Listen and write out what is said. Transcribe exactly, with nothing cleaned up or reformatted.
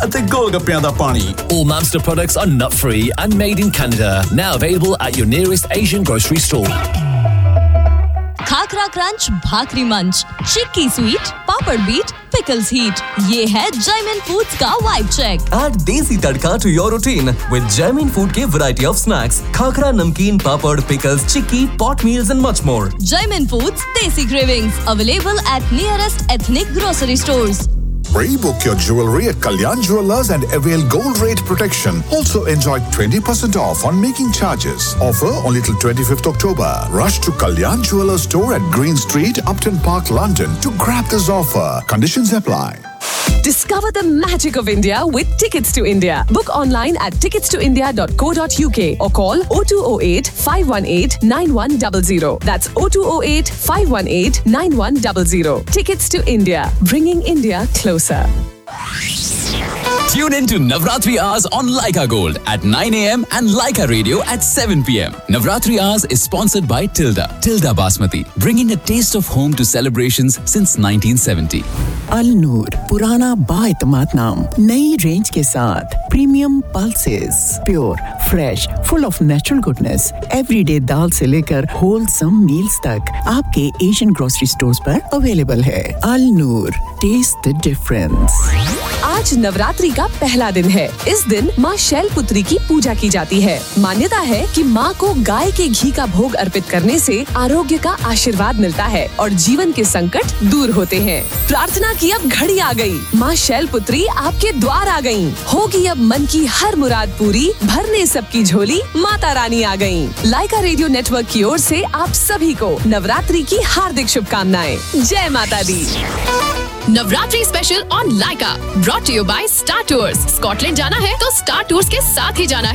ਅਤੇ ਗੋਲਗੱਪਿਆਂ ਦਾ ਪਾਣੀ। All Mamster products are nut-free and made in Canada. Now available at your nearest Asian grocery store. Khakhra crunch, भाकरी मंच, चिक्की sweet, पापड़ beat, pickles heat. ये है Jaymin foods का vibe check. Add देसी तड़का to your routine with Jaimin Food के variety of snacks, khakhra, नमकीन, पापड़, pickles, chikki, pot meals and much more. Jaimin Foods Desi Cravings available at nearest ethnic grocery stores. Pre-book your jewelry at Kalyan Jewellers and avail gold rate protection. Also enjoy twenty percent off on making charges. Offer only till twenty-fifth October. Rush to Kalyan Jewellers store at Green Street, Upton Park, London to grab this offer. Conditions apply. Discover the magic of India with Tickets to India. Book online at tickets to india dot co dot u k or call oh two oh eight, five one eight, nine one zero zero. That's oh two oh eight, five one eight, nine one zero zero. Tickets to India, bringing India closer. Tune in to Navratri Hours on Laika Gold at nine a m and Laika Radio at seven p m. Navratri Hours is sponsored by Tilda. Tilda Basmati, bringing a taste of home to celebrations since nineteen seventy. Al Noor, पुराना बाएतमाद नाम, नई range के साथ premium pulses, pure, fresh, full of natural goodness, everyday दाल से लेकर wholesome meals तक आपके Asian grocery stores पर अवेलेबल है। अल नूर, टेस्ट द डिफरेंस। आज नवरात्रि का पहला दिन है। इस दिन माँ शैलपुत्री की पूजा की जाती है। मान्यता है कि माँ को गाय के घी का भोग अर्पित करने से आरोग्य का आशीर्वाद मिलता है और जीवन के संकट दूर होते हैं। प्रार्थना की अब घड़ी आ गई। माँ शैलपुत्री आपके द्वार आ गई। होगी अब मन की हर मुराद पूरी, भरने सबकी झोली माता रानी आ गई। लाइका रेडियो नेटवर्क की ओर से आप सभी को नवरात्रि की हार्दिक शुभकामनाएं। जय माता दी। Navratri special on Lyca brought to you by star tours. Scotland जाना है तो स्टार टूर्स के साथ ही जाना है।